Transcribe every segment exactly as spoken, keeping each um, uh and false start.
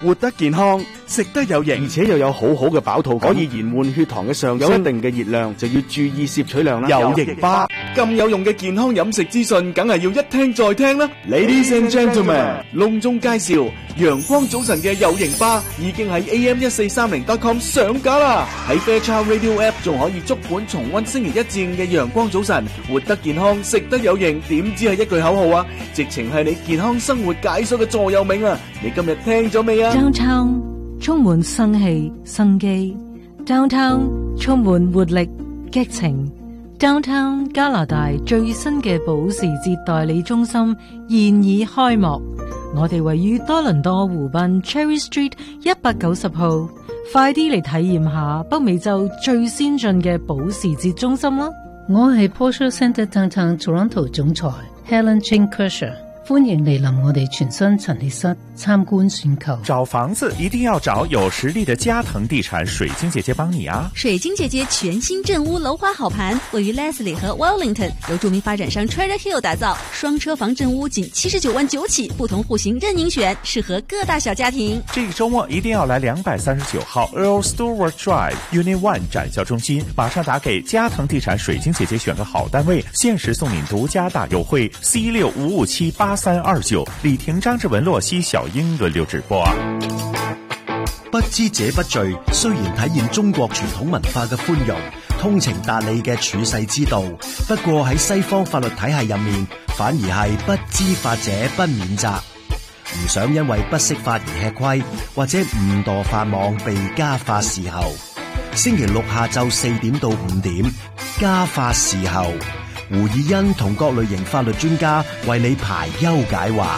活得健康，食得有型，而且又有好好嘅飽肚感，可以延緩血糖嘅上升，有一定嘅熱量就要注意攝取量啦。有型巴咁有用嘅健康飲食資訊，梗係要一聽再聽啦。Ladies and gentlemen， 隆重介紹陽光早晨嘅有型巴已經喺 A M 一四三零 dot com 上架啦。喺 Fairchild Radio App 仲可以足本重溫星期一至五嘅陽光早晨，活得健康，食得有型，點知係一句口號啊？直情係你健康生活解鎖嘅座右銘啊！你今日聽咗未啊？ Downtown 充滿生氣生機 ，Downtown 充滿活力激情 ，Downtown 加拿大最新嘅保時捷代理中心現已開幕。我哋位於多倫多湖濱 Cherry Street 一百九十號，快啲嚟體驗下北美洲最先進嘅保時捷中心啦！ 我係 Porsche Centre Downtown Toronto 總裁 Helen Ching Kershaw。歡迎嚟臨我哋全新陳列室參觀選購。 找房子一定要找有實力的嘉騰地產水晶姐姐幫你啊！ 水晶姐姐全新鎮屋樓花好盤，位於 Leslie 和 Wellington， 由著名發展商 Treasure Hill 打造，雙車房鎮屋僅七十九萬九起，不同戶型任您選，適合各大小家庭。 這個周末一定要來兩百三十九號 Earl Stewart Drive Unit One 展銷中心，馬上打給嘉騰地產水晶姐姐選個好單位，限時送你獨家大優惠 C 六五五七八三二九，李婷、張志文、洛西、小英輪流直播啊！ 不知者不罪，雖然體現中國傳統文化嘅寬容、通情達理嘅處世之道，不過喺西方法律體系入面，反而係不知法者不免責。唔想因為不識法而吃虧，或者誤墮法網被家法伺候。星期六下晝四點到五點，家法伺候。胡以欣同各類型法律專家為你排憂解惑。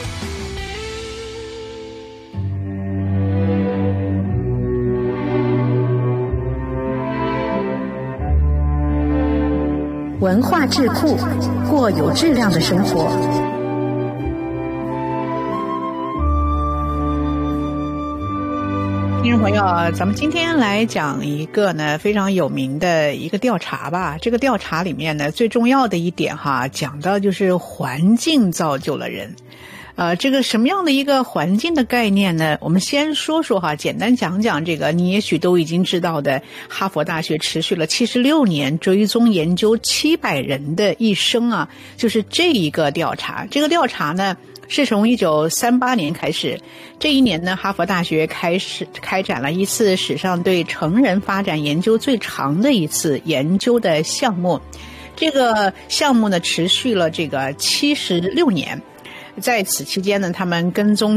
文化智庫，過有質量的生活。 聽眾朋友，咱們今天來講一個呢非常有名的一個調查吧。這個調查裏面呢最重要的一點哈，講到就是環境造就了人。呃，這個什麼樣的一個環境的概念呢？我們先說說哈，簡單講講這個你也許都已經知道的，哈佛大學持續了七十六年追蹤研究七百人的一生啊，就是這一個調查。這個調查呢是從一九三八年開始，這一年呢，哈佛大學開始開展了一次史上對成人發展研究最長的一次研究的項目。這個項目呢持續了這個七十六年，在此期間呢，他們跟蹤